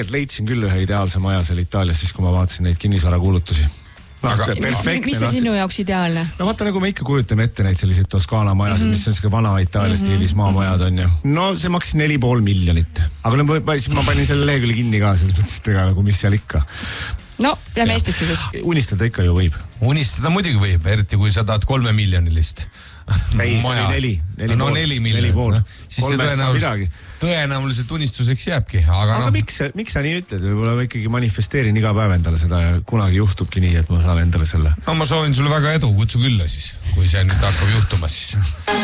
tegelikult leidsin küll ühe ideaalse maja seal Itaalias, siis kui ma vaatasin neid kinnisvarakuulutusi. Mis see sinu jaoks ideaalne? No vaata, nagu me ikka kujutame ette neid selliseid Toskaana majasid, mis on selline vana Itaalia stiilis maamajad on ju. No see maksis 4,5 miljonit. Aga ma panin selle lehekülje kinni ka, selles mõttes, et nagu mis seal ikka. No, jääme Eestisse siis. Unistada ikka ju võib. Unistada muidugi võib, eriti kui sa tahad 3 miljonilist. Ei, see oli 4. No 4 miljonit. Siis see tõenäoliselt unistuseks jääbki. Aga miks sa nii ütled? Võib-olla ma ikkagi manifesteerin iga päev endale seda ja kunagi juhtubki nii, et ma saan endale selle. No ma soovin sulle väga edu, kutsu külla siis, kui see nüüd hakkab juhtuma siis.